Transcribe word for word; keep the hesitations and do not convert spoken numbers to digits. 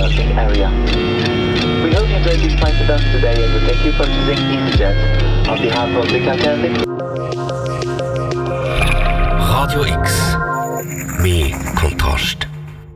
approaching area. We hope you enjoyed these flights with us today and we thank you for choosing EasyJet. On behalf of the captain... Radio X. Mehr Kontrast.